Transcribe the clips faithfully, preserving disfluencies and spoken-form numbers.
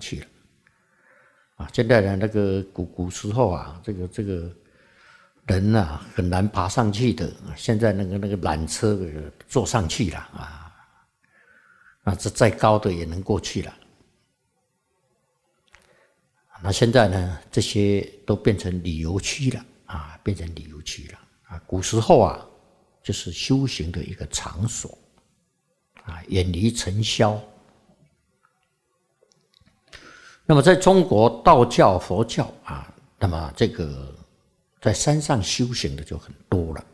去了。啊，现在的那个古古时候啊，这个这个人啊很难爬上去的，现在那个那个缆车坐上去了啊，那这再高的也能过去了。那现在呢，这些都变成旅游区了啊，变成旅游区了啊。古时候啊，就是修行的一个场所啊，远离尘嚣。那么在中国道教、佛教啊，那么这个在山上修行的就很多了。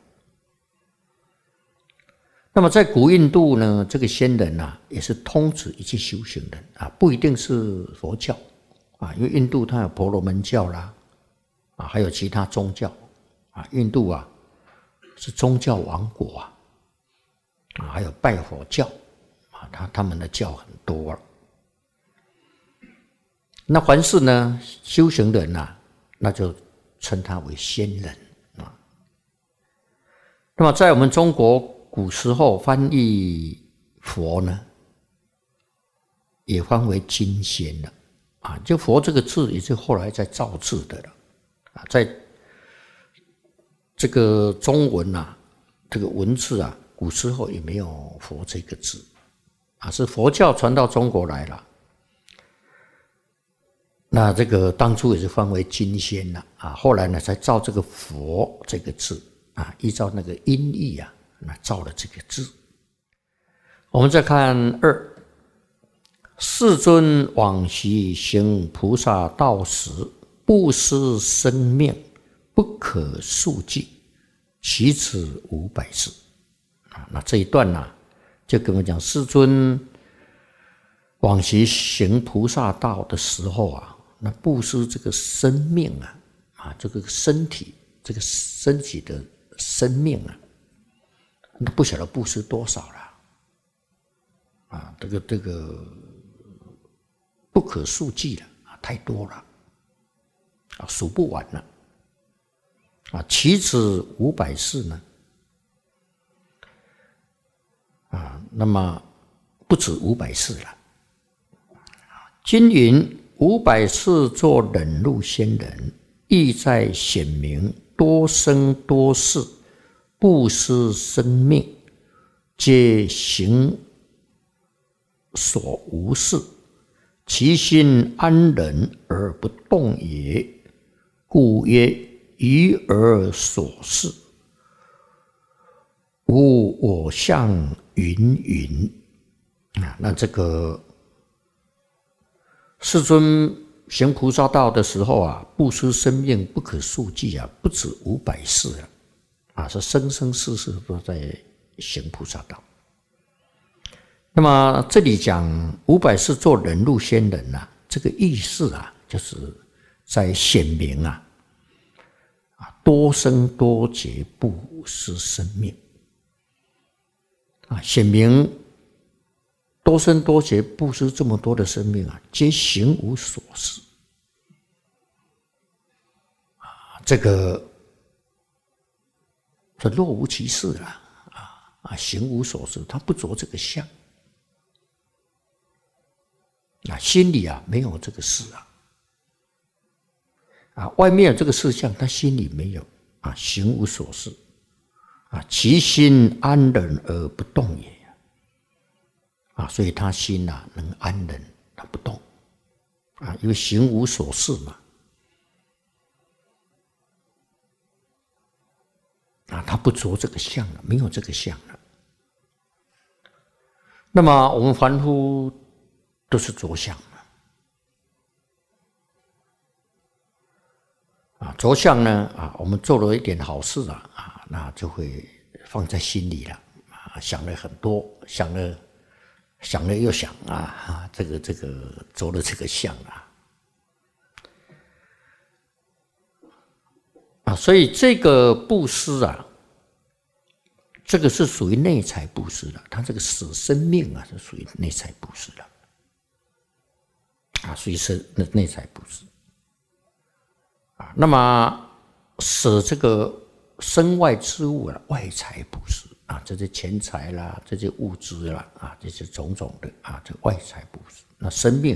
那么在古印度呢，这个仙人啊，也是通指一切修行人啊，不一定是佛教啊，因为印度它有婆罗门教啦，啊，还有其他宗教啊。印度啊是宗教王国啊，啊，还有拜火教啊，他他们的教很多了。那凡是呢修行人啊，那就称他为仙人啊。那么在我们中国古时候翻译佛呢，也翻为金仙了啊。就佛这个字也是后来再造字的了啊，在这个中文啊，这个文字啊，古时候也没有佛这个字啊，是佛教传到中国来了。那这个当初也是翻为金仙了啊，后来呢才造这个佛这个字啊，依照那个音译啊，那造了这个字。我们再看二，世尊往昔行菩萨道时，布施生命，不可数计，其子五百世啊。那这一段呢、啊，就跟我讲，世尊往昔行菩萨道的时候啊。那布施这个生命啊，啊，这个身体，这个身体的生命啊，那不晓得布施多少了，啊，这个这个不可数计了啊，太多了，啊，数不完了，啊，岂止五百世呢？啊，那么不止五百世了，经云。五百世作忍辱仙人，意在显明多生多世，布施生命，皆行所无事，其心安忍而不动也，故曰于而所事，无我相云云啊。那这个。世尊行菩萨道的时候啊，布施生命不可数计啊，不止五百世啊，啊，是生生世世都在行菩萨道。那么这里讲五百世做忍辱仙人啊，这个意思啊，就是在显明啊，啊，多生多劫布施生命啊，显明。多生多劫布施这么多的生命啊，皆行无所事啊，这个这若无其事了啊啊，行无所事，他不着这个相啊，心里啊没有这个事啊啊，外面有这个事相，他心里没有啊，行无所事啊，其心安忍而不动也。啊，所以他心啊能安忍，他不动啊，因为行无所事嘛，啊，他不着这个相了，没有这个相了。那么我们凡夫都是着相嘛，啊，着相呢啊，我们做了一点好事啊啊，那就会放在心里了啊，想了很多，想了。想了又想啊，这个这个着了这个相啊，啊，所以这个布施啊，这个是属于内财布施的，它这个死生命啊是属于内财布施的，啊，属于是内财布施啊。那么舍这个身外之物啊，外财布施。啊，这些钱财啦，这些物资啦，啊，这些种种的啊，这外财布施，那生命